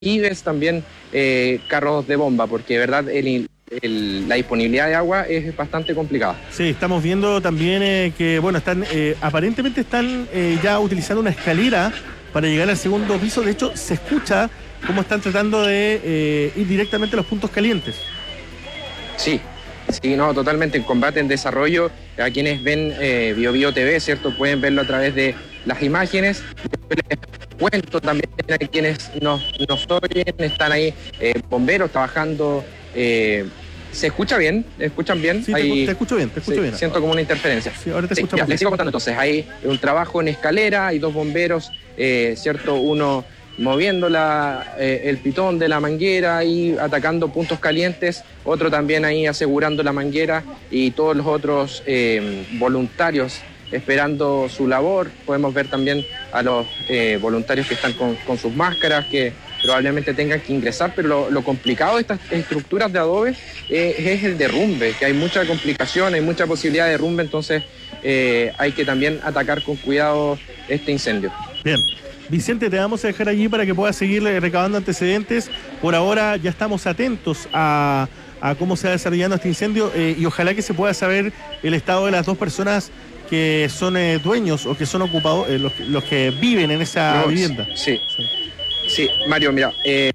ves también carros de bomba, porque de verdad la disponibilidad de agua es bastante complicada. Sí, estamos viendo también que, bueno, aparentemente están ya utilizando una escalera para llegar al segundo piso. De hecho, se escucha cómo están tratando de ir directamente a los puntos calientes. Sí, no, totalmente. En Combate en Desarrollo, a quienes ven BioBio TV, ¿cierto? Pueden verlo a través de las imágenes. Les cuento también a quienes nos oyen, están ahí bomberos trabajando. ¿Se escucha bien? ¿Escuchan bien? Sí, te escucho bien, bien. Siento como una interferencia. Sí, ahora te escucho bien. Les sigo contando entonces. Hay un trabajo en escalera, hay dos bomberos, ¿cierto? Uno moviendo el pitón de la manguera y atacando puntos calientes, otro también ahí asegurando la manguera y todos los otros voluntarios esperando su labor. Podemos ver también a los voluntarios que están con sus máscaras, que probablemente tengan que ingresar, pero lo complicado de estas estructuras de adobe es el derrumbe, que hay mucha complicación, hay mucha posibilidad de derrumbe, entonces hay que también atacar con cuidado este incendio. Bien. Vicente, te vamos a dejar allí para que puedas seguir recabando antecedentes. Por ahora ya estamos atentos a cómo se va desarrollando este incendio y ojalá que se pueda saber el estado de las dos personas que son dueños o que son ocupados, los que viven en esa vivienda. Sí, Mario, mira,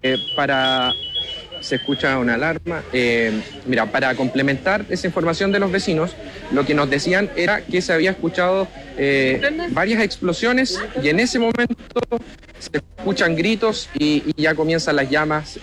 se escucha una alarma. Mira, para complementar esa información de los vecinos, lo que nos decían era que se había escuchado varias explosiones y en ese momento se escuchan gritos y ya comienzan las llamas,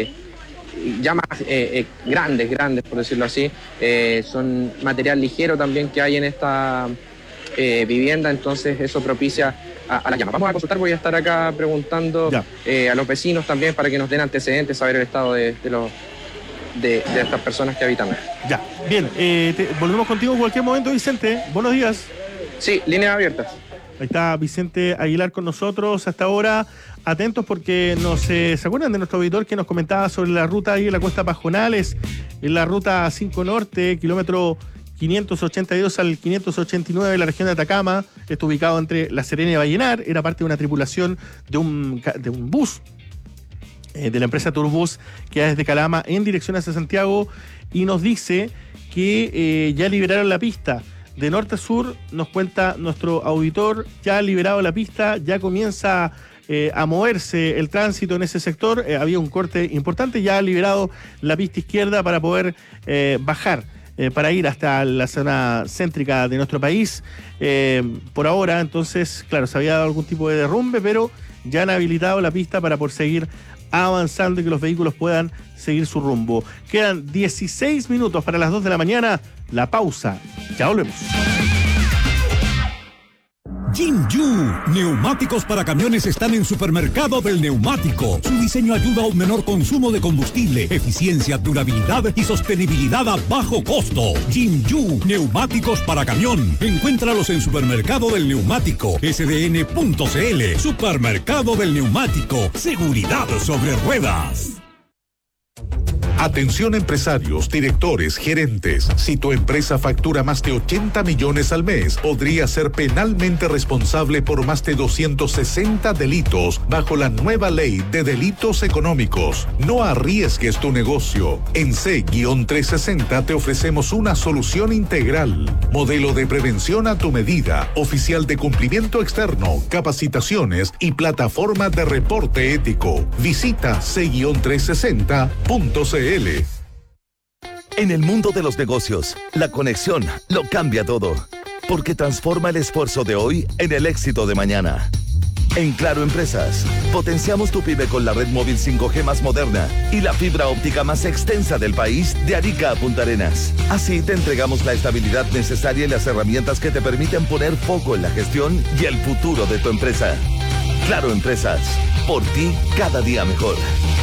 grandes, por decirlo así. Son material ligero también que hay en esta vivienda, entonces eso propicia a la llama. Vamos a consultar, voy a estar acá preguntando a los vecinos también para que nos den antecedentes, saber el estado de estas personas que habitan. Ya, bien, volvemos contigo en cualquier momento, Vicente. Buenos días. Sí, líneas abiertas. Ahí está Vicente Aguilar con nosotros hasta ahora. Atentos porque ¿se acuerdan de nuestro auditor que nos comentaba sobre la ruta ahí en la Cuesta Pajonales, en la ruta 5 Norte, kilómetro 582 al 589 de la región de Atacama? Está ubicado entre La Serena y Vallenar. Era parte de una tripulación de un bus de la empresa Turbus que va desde Calama en dirección hacia Santiago, y nos dice que ya liberaron la pista. De norte a sur, nos cuenta nuestro auditor, ya ha liberado la pista, ya comienza a moverse el tránsito en ese sector. Había un corte importante, ya ha liberado la pista izquierda para poder bajar, para ir hasta la zona céntrica de nuestro país. Por ahora, entonces, claro, se había dado algún tipo de derrumbe, pero ya han habilitado la pista para poder seguir avanzando y que los vehículos puedan seguir su rumbo. Quedan 16 minutos para las 2 de la mañana. La pausa. Ya volvemos. Jinju, neumáticos para camiones están en Supermercado del Neumático. Su diseño ayuda a un menor consumo de combustible, eficiencia, durabilidad y sostenibilidad a bajo costo. Jinju, neumáticos para camión. Encuéntralos en Supermercado del Neumático, sdn.cl. Supermercado del Neumático, seguridad sobre ruedas. Atención empresarios, directores, gerentes. Si tu empresa factura más de 80 millones al mes, podría ser penalmente responsable por más de 260 delitos bajo la nueva ley de delitos económicos. No arriesgues tu negocio. En C-360 te ofrecemos una solución integral. Modelo de prevención a tu medida, oficial de cumplimiento externo, capacitaciones y plataforma de reporte ético. Visita C-360.cl. En el mundo de los negocios, la conexión lo cambia todo, porque transforma el esfuerzo de hoy en el éxito de mañana. En Claro Empresas, potenciamos tu pyme con la red móvil 5G más moderna y la fibra óptica más extensa del país, de Arica a Punta Arenas. Así te entregamos la estabilidad necesaria y las herramientas que te permiten poner foco en la gestión y el futuro de tu empresa. Claro Empresas, por ti cada día mejor.